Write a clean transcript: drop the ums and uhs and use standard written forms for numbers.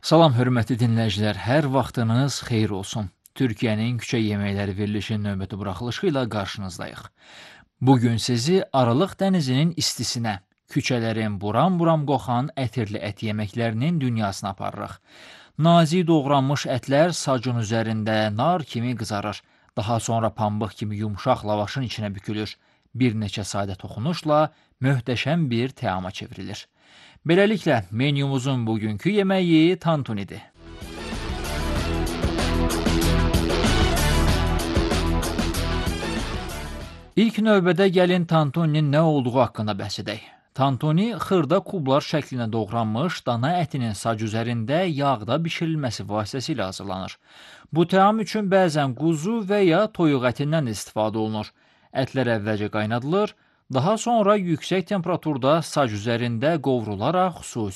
Salam hörmətli dinləyicilər, hər vaxtınız xeyir olsun. Türkiyənin küçə yeməkləri verilişinin növbəti buraxılışı ilə qarşınızdayıq. Bugün sizi Aralıq dənizinin istisinə, küçələrin buram-buram qoxan ətirli ət yeməklərinin dünyasına aparırıq. Nazik doğranmış ətlər sacın üzərində nar kimi qızarır. Daha sonra pambıq kimi yumşaq lavaşın içinə bükülür. Bir neçə sadə toxunuşla möhtəşəm bir təama çevrilir. Beləliklə, menyumuzun bugünkü yeməyi tantunidir. İlk növbədə gəlin tantuninin nə olduğu haqqında bəhs edək. Tantuni xırda kublar şəklində doğranmış dana ətinin sac üzərində yağda bişirilməsi vasitəsilə hazırlanır. Bu təam üçün bəzən quzu və ya toyuq ətindən istifadə olunur. Ətlər əvvəlcə qaynadılır, daha sonra yüksək temperaturda sac üzərində qovrularaq xüsusi